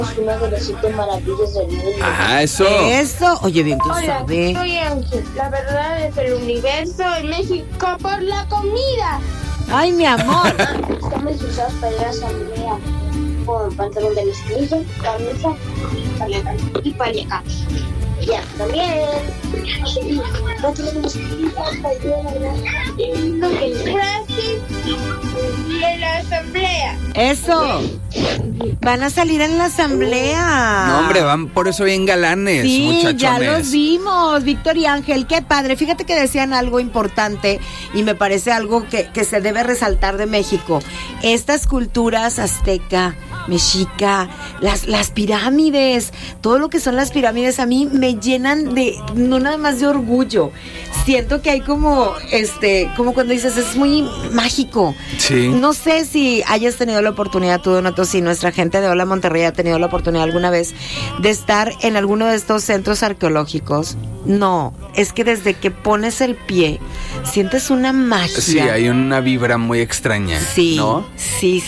una de las 7 maravillas del mundo. Ajá, eso. Eso. Oye, bien, tú Hola, sabes. soy Ángel. La verdad es el universo en México por la comida. Ay, mi amor. Estamos usados para ir a la asamblea con pantalón de mezclilla, camisa, paleca y paleca. Ya, también. No tenemos gracias de la asamblea. Eso. Van a salir en la asamblea. No, hombre, van por eso bien galanes, Sí, muchachones. ya los vimos, Víctor y Ángel, qué padre. Fíjate que decían algo importante y me parece algo que se debe resaltar de México. Estas culturas azteca, mexica, las pirámides, todo lo que son las pirámides a mí me llenan de, no nada más de orgullo. Siento que hay como cuando dices, es muy mágico. Sí. No sé si hayas tenido la oportunidad, tú, Donato, si nuestra gente de Hola Monterrey ha tenido la oportunidad alguna vez de estar en alguno de estos centros arqueológicos. No, es que desde que pones el pie, sientes una magia. Sí, hay una vibra muy extraña, Sí, ¿no? sí.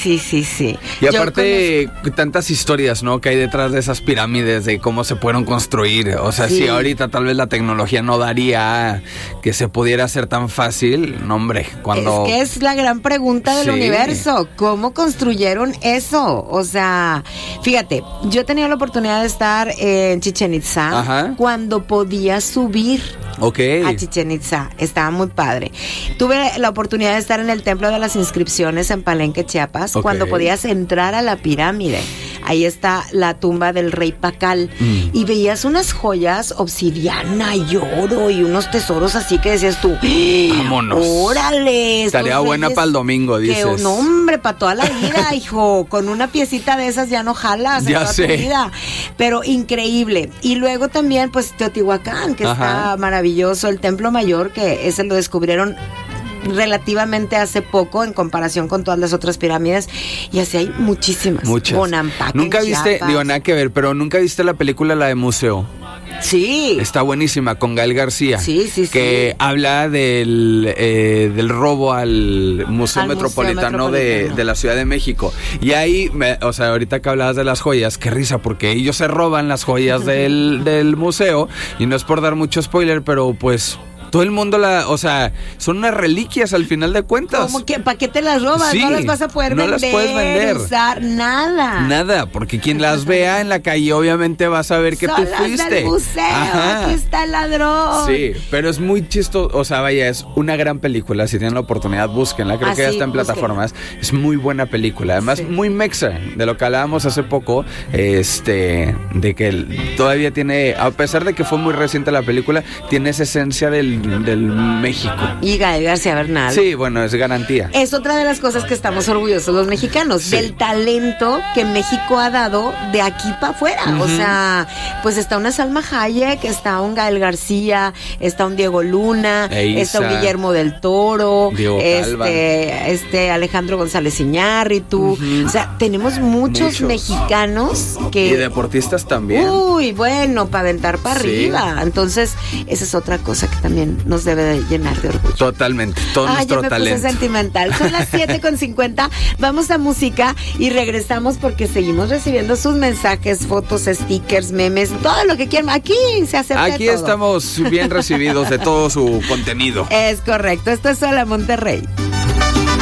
Y aparte, tantas historias, ¿no? Que hay detrás de esas pirámides, de cómo se pudieron construir. O sea, Sí. si ahorita tal vez la tecnología no daría que se pudiera hacer tan fácil, no, hombre, cuando... Es que es la gran pregunta del Sí. universo. ¿Cómo construyeron eso? O sea, fíjate, yo he tenido la oportunidad de estar en Chichén Itzá. Ajá. Cuando podía subir Ok. a Chichén Itzá. Estaba muy padre. Tuve la oportunidad de estar en el Templo de las Inscripciones en Palenque, Chiapas, Ok. cuando podías entrar a la pirámide. Ahí está la tumba del rey Pacal. Y veías unas joyas, obsidiana y oro y unos tesoros así que decías tú, Vámonos. ¡órale! Estaría estos buena reyes para el domingo, que, dices. no, hombre, para toda la vida, hijo. Con una piecita de esas ya no jalas en Ya toda sé. tu vida. Pero increíble. Y luego también, pues, Teotihuacán, que Ajá. está maravilloso. El Templo Mayor, que ese lo descubrieron relativamente hace poco en comparación con todas las otras pirámides, y así hay muchísimas. Muchas. Bonampak, Nunca en viste, Chiapas. digo, nada que ver, pero nunca viste la película, la de Museo. Sí. Está buenísima, con Gael García. Sí. Que habla del robo al Museo Al Metropolitano, Museo Metropolitano. de la Ciudad de México. Y ahí, o sea, ahorita que hablabas de las joyas, qué risa, porque ellos se roban las joyas del museo. Y no es por dar mucho spoiler, pero pues... todo el mundo o sea, son unas reliquias al final de cuentas. ¿Cómo que? ¿Para qué te las robas? Sí, No las vas a poder no vender. las puedes vender. Usar, nada. Nada, porque quien las vea en la calle obviamente va a saber que Son tú las fuiste. del museo. Ajá. Aquí está el ladrón. Sí, pero es muy chistoso, o sea, vaya, es una gran película, si tienen la oportunidad, búsquenla, creo que ya sí, está en búsquenla. plataformas, es muy buena película, además Sí. muy mexa, de lo que hablábamos hace poco, de que todavía tiene, a pesar de que fue muy reciente la película, tiene esa esencia del México. Y Gael García Bernal. Sí, bueno, es garantía. Es otra de las cosas que estamos orgullosos los mexicanos, Sí. del talento que México ha dado de aquí para afuera. O sea, pues está una Salma Hayek, está un Gael García, está un Diego Luna, está un Guillermo del Toro, Diego Calva. Alejandro González Iñárritu. O sea, tenemos muchos mexicanos que... Y deportistas también. Uy, bueno, para aventar para Sí. arriba. Entonces, esa es otra cosa que también nos debe de llenar de orgullo. Totalmente, todo nuestro ya me talento. puse sentimental. Son las 7:50. Vamos a música y regresamos porque seguimos recibiendo sus mensajes, fotos, stickers, memes, todo lo que quieran. Aquí se acepta Aquí todo. estamos bien recibidos de todo su contenido. Es correcto. Esto es Hola Monterrey.